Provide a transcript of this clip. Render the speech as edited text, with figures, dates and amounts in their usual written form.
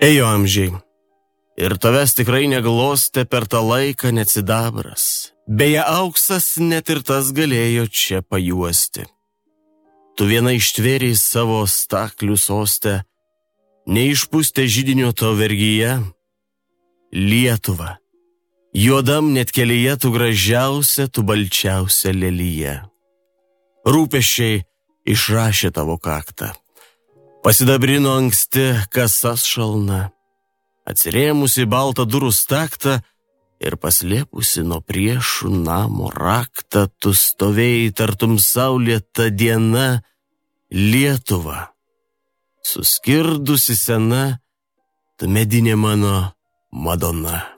Ėjo amžiai. Ir tavęs tikrai neglostė per tą laiką net sidabras. Beje, auksas net ir tas galėjo čia pajuosti. Tu viena ištvėrei savo staklių sostę, neišpūstė židinio to vergyje. Lietuva, juodam net kelyje tu gražiausia, tu balčiausia lelyje. Rūpesčiai išrašė tavo kaktą, pasidabrino anksti kasas šalna, atsirėmusi baltą durų staktą ir paslėpusi nuo priešų namo raktą, tu stovėjai tartum saulėta diena. Lietuva, suskirdusi sena, tu medinė mano Madona.